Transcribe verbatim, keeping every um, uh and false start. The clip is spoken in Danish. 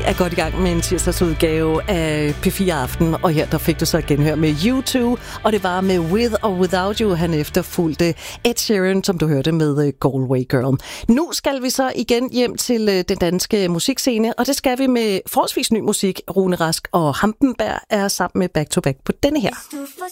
er godt i gang med en tirsdagsudgave af P fire Aften, og her der fik du så genhør med U to, og det var med With or Without You, han efterfulgte Ed Sheeran, som du hørte med Galway Girl. Nu skal vi så igen hjem til den danske musikscene, og det skal vi med forholdsvis ny musik. Rune Rask og Hampenberg er sammen med Back to Back på denne her. Hvis du får